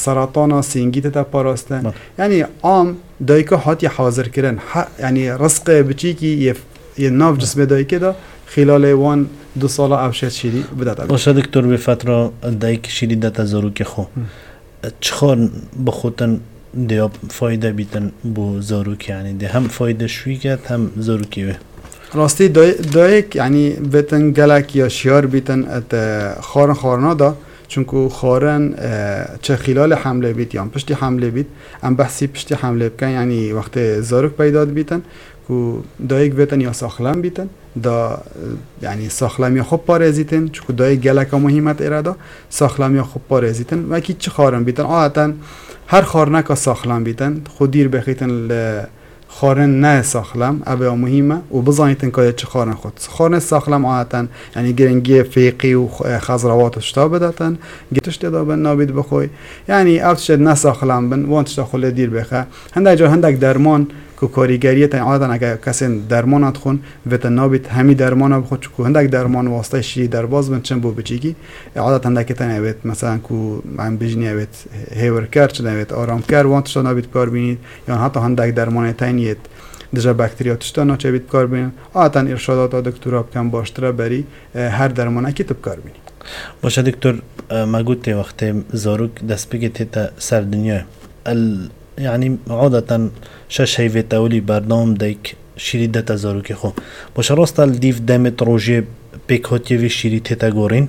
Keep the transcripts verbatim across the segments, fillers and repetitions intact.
سرطان سینگی تا پاراستن یعنی عام دایکا هاتی حاضر کردن یعنی رزق بچیکی یه ناف جسم دایکه دا خلال وان دو سال افشت شیری بدات. باشه دکتر به فتره دایک شیری دات زاروک خو چخار بخوتن دیاب فایده بیتن بو زاروک یعنی ده هم فایده شوی کرد هم زاروکی به راستی دای دایک یعنی بیتن گلک یا شیار بیتن ات خارن خارنا دا چونکو خارن چه خلال حمله بیت یا پشتی حمله بیت ام بحثی پشتی حمله بکن یعنی وقت زاروک پیدا بیتن کو دایک بیتن یا ساخلم بیتن دا یعنی ساخلم یا خوب پارزیتن چونکو دایک گلک مهمت ارادا ساخلم یا خوب پارزیتن و کی چه خارن بیتن عادتا هر خارنه که ساخلم بیتن خود دیر بخیتن ل خارن نه ساخلم ابا مهمه و بزانیتن که چه خارن خود خارن ساخلم عادتا یعنی گرنگی فیقی و خضروات اشتا بداتن گتش دا بن نابید بخوی یعنی افتش نه ساخلم بن وانتش خود دیر بخه هندک جا هندک درمان که کاریگریت عادتا اگر کسی درمان ادخون ویتن نابید همی درمان بخود چکو هندک درمان واسطه شیری در باز بن چن بو بچیگی عادتا هندک تن اوید مثلا کو من بجنی اوید هیور کرد چن اوید آرام کرد وانتش نابید کار بینید یا حتی هندک درمان تینیت دجا باکتریاتش تا ناچه بید کار بینید عادتا ارشادات دکترا بکن باشتره بری هر درمان کی تب کار بینید. باشه دکتر ما گوت وقت زاروک دست بگیت تا سر دنیا ال يعني عادة شش هيفي تاولي برنامج ديك شيري داتا زاروكي خو باش راستا الديف دامت روجي بيك هوتيوي شيري تيتا غورين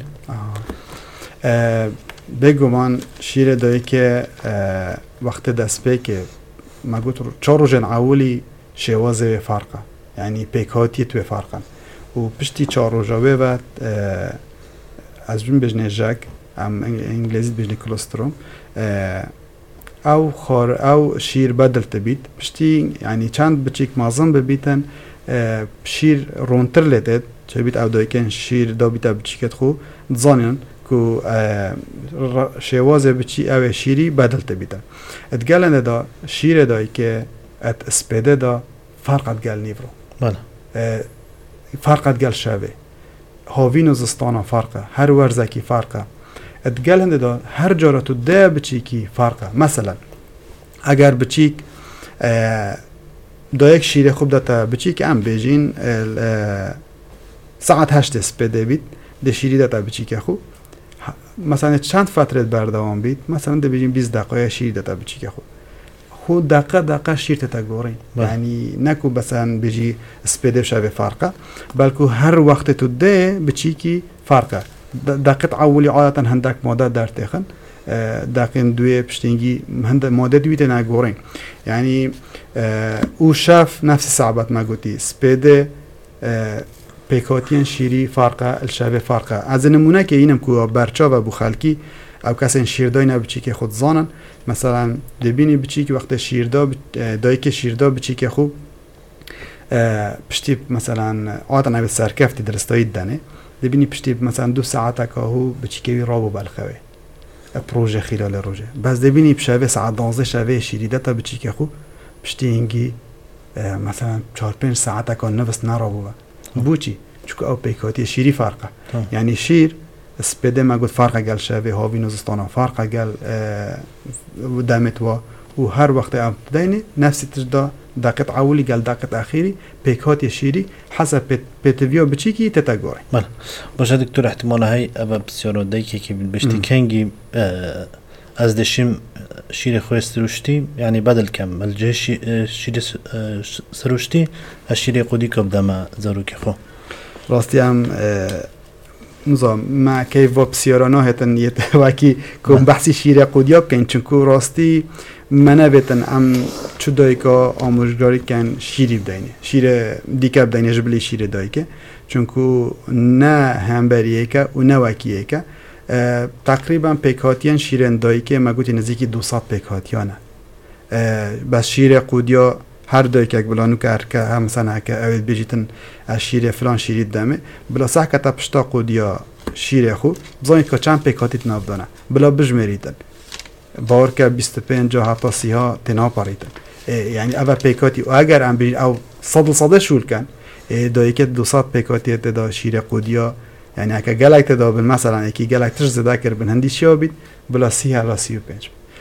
اه بگو من شيري دايك اه وقت دست بيك ما قلت چهار روجن اولي شوازه فرقه يعني بيك هوتي تو فرقه و پشتی چهار روجاوه و اه از بین بجنه جاك ام انگلیزی بجنه کلستروم اه او خار او شیر بدل تبیت پشتی یعنی چند بچیک مازن ببیتن شیر رونتر لیتد چه بیت او دایکن شیر دا بیت بچیکت خو زانین کو شواز بچی او شیری بدل تبیتن اتگلنده دا شیر دای که ات اسپیده دا فرقت گل نیورو بله فرقت گل شوه هاوین و زستانا فرقه هر ورزکی فرقه اتقال دا هر جارة ده بچیکی فرقه مثلا اگر بچیک دا یک شیره خوب داتا بچیک ام بیجین ساعت هشت سپیده بید ده شیری داتا بچیک خوب مثلا چند فتره بردوام بید مثلا ده بیجین بیست دقیقه شیری داتا بچیک خوب خود دقیقه دقیقه شیر تتگورین یعنی نکو مثلا بیجی سپیده شوه فرقه بلکو هر وقت تو ده بچیکی فرقه دقیق اولی عادتا هندک ماده در تخن دقیق دوی پشتینگی هند ماده دویت نگورین یعنی او شاف نفس صعبت ما گوتی سپیده پیکاتین شیری فرقه الشاوه فرقه از نمونه که اینم که برچا و بو خلکی او کسی شیردای نبچی که خود زانن مثلا دبینی بچی که وقت شیردا دایی که شیردا بچی که خوب پشتی مثلا عادتا نبی سرکفتی درستایی دنه دبینی پشتی مثلا دو ساعت که هو بچیکوی رابو بالخوه پروژه خلال روژه بس دبینی بشوه ساعت دانزه شوه شیریده تا بچیک خو پشتی اینگی مثلا چهار پنج ساعت که نفس نرابو بو چی؟ چون او پیکاتی شیری فرقه یعنی شیر سپیده ما گفت فرقه گل شوه هاوی نوزستانا فرقه گل دمت و و هر وقت ام دینه نفسی تجدا دقیقه اولی گل دقیقه اخیری پیکات شیری حسب پتویا بچی کی تتگوری بله باشه دکتر احتمال های ابا بسیار دایکی که بشتی کنگی از دشیم شیر خوی سروشتی یعنی بدل کم الجه شیر سروشتی از شیر قودی کب دم زاروکی خو راستی هم نظام ما کیف و بسیارانه هتن یت وکی کم بحثی شیر قودیاب کن چونکو راستی منه بیتن ام چودایی که آموزگاری کن شیری بدینه شیر دیگه بدینه جبلی شیر دایی که چونکو نه همبریه که و نه وکیه که تقریبا پیکاتیان شیرن دایی که ما گوتی نزدیکی دوصد پیکاتیانه بس شیر قودیا هر دایی که بلانو که هر که هم مثلا که اوید بیجیتن از شیر فلان شیری دمه بلا سح که تا پشتا قودیا شیر خو بزانید که چند پیکاتیت نابدانه بلا بجمریتن باور که بیست و پنج حتی سی ها تنها پاریتن یعنی اول پیکاتی و اگر ام بیجید او صد و صده شول کن دایی که دوصد پیکاتی دا شیر قودیا یعنی اگه گلک تدا بن مثلا اکی گلک تش زده کر بن هندی شیا بید بلا سی ها سی و پنج